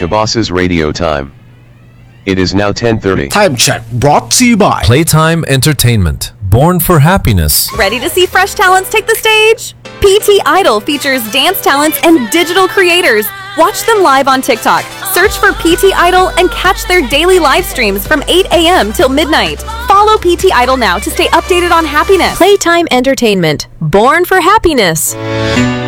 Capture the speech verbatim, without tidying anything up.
boss's radio time. It is now ten thirty. Time check brought to you by Playtime Entertainment. Born for happiness. Ready to see fresh talents take the stage? P T Idol features dance talents and digital creators. Watch them live on TikTok. Search for P T Idol and catch their daily live streams from eight a.m. till midnight. Follow P T Idol now to stay updated on happiness. Playtime Entertainment. Born for happiness.